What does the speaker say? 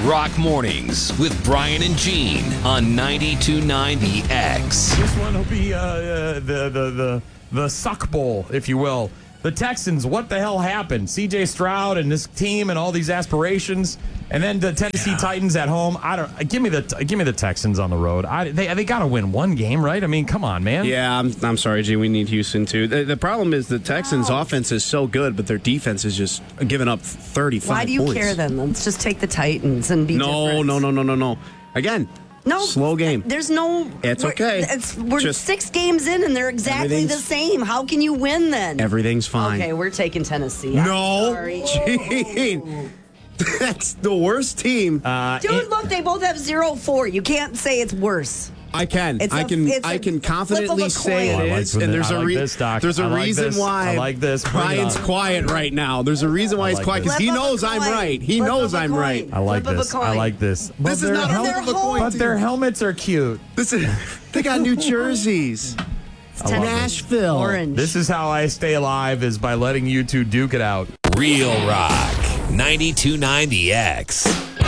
Rock Mornings with Brian and Gene on 92.9 X. This one will be the suck bowl, if you will. The Texans, what the hell happened? C.J. Stroud and this team and all these aspirations, and then the Tennessee Titans at home. Give me the Texans on the road. They got to win one game, right? I mean, come on, man. Yeah, I'm sorry, Gene. We need Houston too. The problem is the Texans' offense is so good, but their defense is just giving up 35 points. Why do you care then? Let's just take the Titans and be different. No. Again. No, slow game. There's no. It's okay. We're just 6 games in, and they're exactly the same. How can you win then? Everything's fine. Okay, we're taking Tennessee. No, Gene. That's the worst team. Dude, look, they both have 0-4. You can't say it's worse. I can. I can confidently say it is, and there's a reason why. I like this. Brian's quiet right now. There's a reason why he's quiet because he knows I'm right. He knows I'm right. I like this. I like this. This is not a flip of a coin. But their helmets are cute. They got new jerseys. Nashville. Orange. This is how I stay alive, is by letting you two duke it out. Real Rock 92.9 X.